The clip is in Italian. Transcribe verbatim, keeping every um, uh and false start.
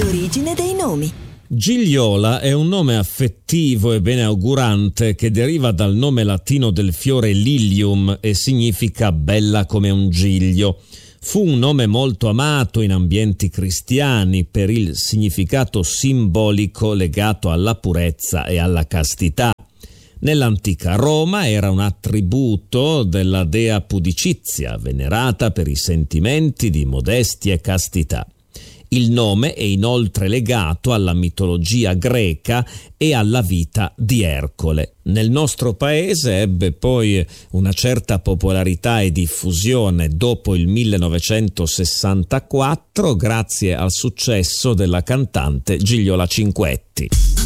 L'origine dei nomi. Gigliola è un nome affettivo e beneaugurante che deriva dal nome latino del fiore lilium e significa bella come un giglio. Fu un nome molto amato in ambienti cristiani per il significato simbolico legato alla purezza e alla castità. Nell'antica Roma era un attributo della dea Pudicizia, venerata per i sentimenti di modestia e castità. Il nome è inoltre legato alla mitologia greca e alla vita di Ercole. Nel nostro paese ebbe poi una certa popolarità e diffusione dopo il millenovecentosessantaquattro grazie al successo della cantante Gigliola Cinquetti.